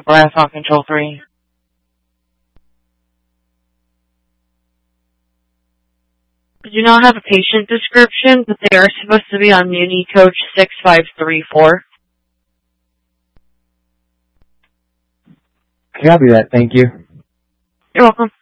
Brass on Control 3. I do not have a patient description, but they are supposed to be on Muni Coach 6534. Copy that, thank you. You're welcome.